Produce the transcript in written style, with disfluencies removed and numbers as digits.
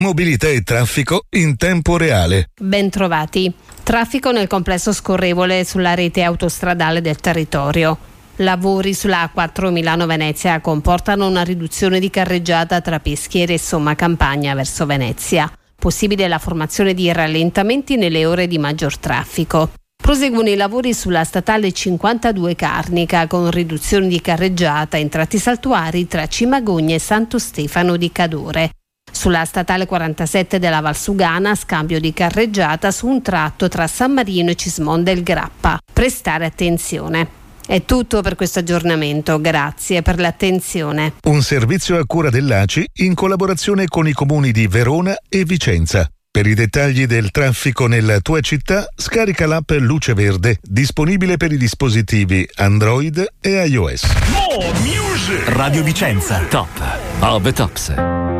Mobilità e traffico in tempo reale. Bentrovati. Traffico nel complesso scorrevole sulla rete autostradale del territorio. Lavori sulla A4 Milano-Venezia comportano una riduzione di carreggiata tra Peschiera e Somma Campagna verso Venezia. Possibile la formazione di rallentamenti nelle ore di maggior traffico. Proseguono i lavori sulla statale 52 Carnica con riduzione di carreggiata in tratti saltuari tra Cimagogna e Santo Stefano di Cadore. Sulla statale 47 della Valsugana scambio di carreggiata su un tratto tra San Marino e Cismon del Grappa. Prestare attenzione. È tutto per questo aggiornamento, grazie per l'attenzione. Un servizio a cura dell'ACI in collaborazione con i comuni di Verona e Vicenza. Per i dettagli del traffico nella tua città, scarica l'app Luce Verde, disponibile per i dispositivi Android e iOS. Radio Vicenza, top of the tops.